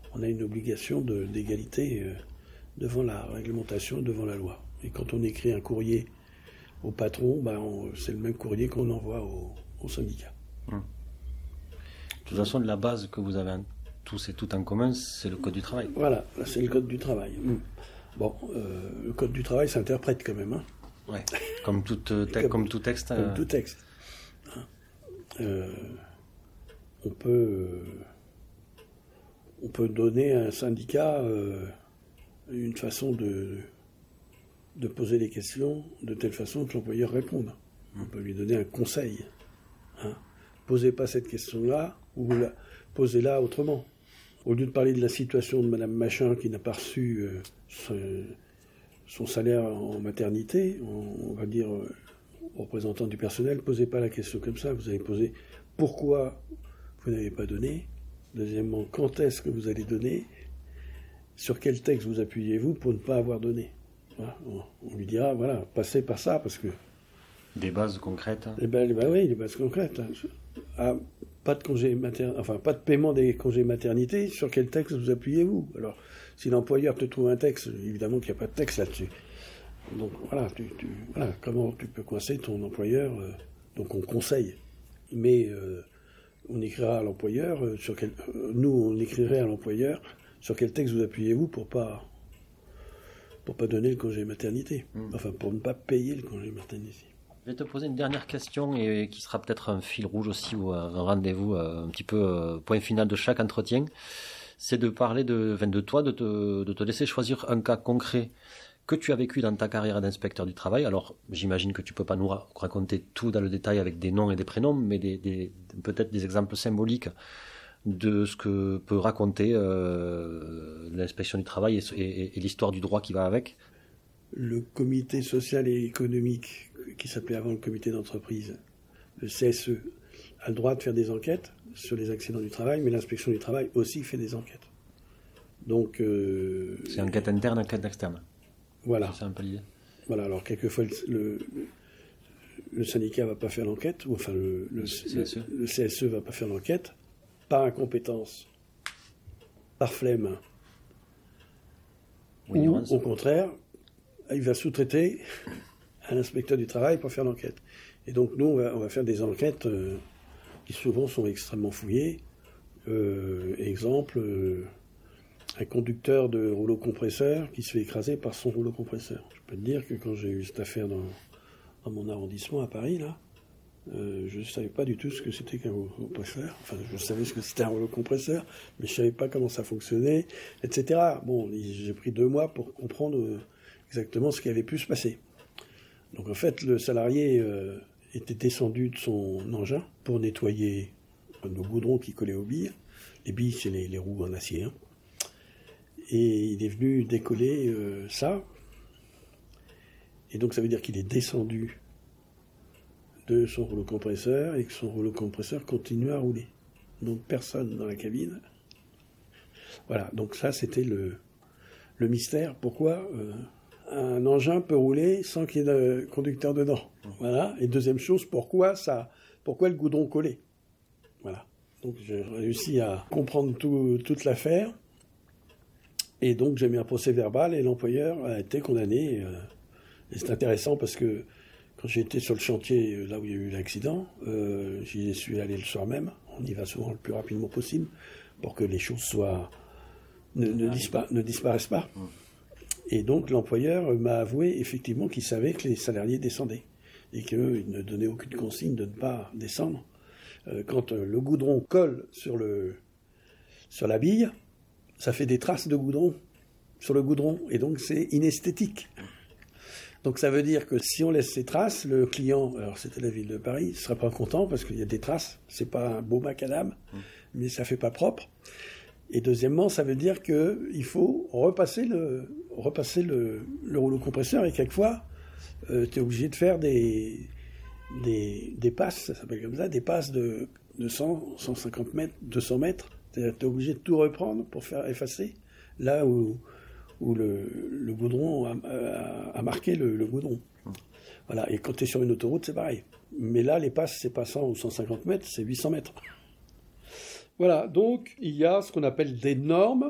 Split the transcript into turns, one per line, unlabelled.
on a une obligation d'égalité devant la réglementation, devant la loi. Et quand on écrit un courrier au patron, c'est le même courrier qu'on envoie au syndicat.
De toute façon, la base que vous avez tous et toutes en commun, c'est le Code du travail.
Voilà, c'est le Code du travail. Bon, le Code du travail s'interprète quand même. Hein.
Ouais, comme tout texte.
Comme tout texte. On peut donner à un syndicat une façon de poser des questions de telle façon que l'employeur réponde. On peut lui donner un conseil. Posez pas cette question-là, ou posez-la autrement. Au lieu de parler de la situation de Madame Machin qui n'a pas reçu son salaire en maternité, on va dire aux représentants du personnel, posez pas la question comme ça, vous allez poser pourquoi vous n'avez pas donné. Deuxièmement, quand est-ce que vous allez donner? Sur quel texte vous appuyez-vous pour ne pas avoir donné? Voilà, on lui dira, voilà, passez par ça, parce que...
Des bases concrètes.
Oui, des bases concrètes. Pas de paiement des congés maternité, sur quel texte vous appuyez-vous? Alors, si l'employeur te trouve un texte, évidemment qu'il n'y a pas de texte là-dessus. Donc voilà, comment tu peux coincer ton employeur? Donc on conseille. Mais on écrira à l'employeur, on écrirait à l'employeur sur quel texte vous appuyez-vous pour pas donner le congé maternité. Enfin, pour ne pas payer le congé maternité.
Je vais te poser une dernière question et qui sera peut-être un fil rouge aussi ou un rendez-vous un petit peu point final de chaque entretien. C'est de parler de toi, de te laisser choisir un cas concret que tu as vécu dans ta carrière d'inspecteur du travail. Alors, j'imagine que tu peux pas nous raconter tout dans le détail avec des noms et des prénoms, mais peut-être des exemples symboliques de ce que peut raconter l'inspection du travail et l'histoire du droit qui va avec.
Le comité social et économique, qui s'appelait avant le comité d'entreprise, le CSE, a le droit de faire des enquêtes sur les accidents du travail, mais l'inspection du travail aussi fait des enquêtes. Donc,
c'est enquête interne, enquête externe.
Voilà.
C'est un peu l'idée.
Voilà, alors quelquefois le syndicat va pas faire l'enquête, ou enfin le CSE va pas faire l'enquête, par incompétence, par flemme, ou au contraire, il va sous-traiter à l'inspecteur du travail pour faire l'enquête. Et donc nous, on va faire des enquêtes qui souvent sont extrêmement fouillées. Exemple, un conducteur de rouleau compresseur qui se fait écraser par son rouleau compresseur. Je peux te dire que quand j'ai eu cette affaire dans mon arrondissement à Paris, là, je ne savais pas du tout ce que c'était qu'un rouleau compresseur. Enfin, je savais ce que c'était un rouleau compresseur, mais je ne savais pas comment ça fonctionnait, etc. Bon, j'ai pris 2 mois pour comprendre exactement ce qui avait pu se passer. Donc en fait, le salarié était descendu de son engin pour nettoyer nos goudrons qui collaient aux billes. Les billes, c'est les roues en acier. Hein. Et il est venu décoller ça. Et donc ça veut dire qu'il est descendu de son rouleau compresseur et que son rouleau compresseur continue à rouler. Donc personne dans la cabine. Voilà, donc ça c'était le mystère. Pourquoi un engin peut rouler sans qu'il y ait de conducteur dedans. Voilà. Et deuxième chose, pourquoi le goudron collait. Voilà. Donc j'ai réussi à comprendre toute l'affaire. Et donc j'ai mis un procès verbal et l'employeur a été condamné. Et c'est intéressant parce que quand j'ai été sur le chantier, là où il y a eu l'accident, j'y suis allé le soir même. On y va souvent le plus rapidement possible pour que les choses ne disparaissent pas. Et donc l'employeur m'a avoué effectivement qu'il savait que les salariés descendaient et qu'il ne donnait aucune consigne de ne pas descendre. Quand le goudron colle sur la bille, ça fait des traces de goudron sur le goudron et donc c'est inesthétique. Donc ça veut dire que si on laisse ces traces, le client, alors c'était la ville de Paris, ne sera pas content parce qu'il y a des traces, c'est pas un beau macadam, mais ça fait pas propre. Et deuxièmement, ça veut dire qu'il faut repasser le rouleau compresseur et quelquefois, tu es obligé de faire des passes, ça s'appelle comme ça, des passes de 100, 150 mètres, 200 mètres. C'est-à-dire que tu es obligé de tout reprendre pour faire effacer là où le goudron a marqué le goudron. Voilà. Et quand tu es sur une autoroute, c'est pareil. Mais là, les passes, c'est pas 100 ou 150 mètres, c'est 800 mètres. Voilà, donc il y a ce qu'on appelle des normes